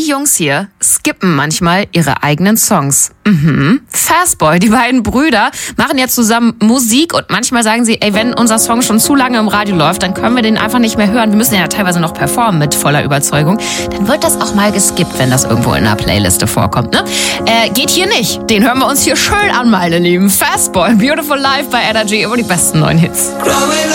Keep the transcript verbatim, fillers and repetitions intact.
die Jungs hier skippen manchmal ihre eigenen Songs. Mhm. Fastboy, die beiden Brüder, machen ja zusammen Musik und manchmal sagen sie, ey, wenn unser Song schon zu lange im Radio läuft, dann können wir den einfach nicht mehr hören. Wir müssen ja teilweise noch performen mit voller Überzeugung. Dann wird das auch mal geskippt, wenn das irgendwo in einer Playliste vorkommt, ne? Äh, geht hier nicht. Den hören wir uns hier schön an, meine Lieben. Fastboy, Beautiful Life bei Energy, über die besten neuen Hits.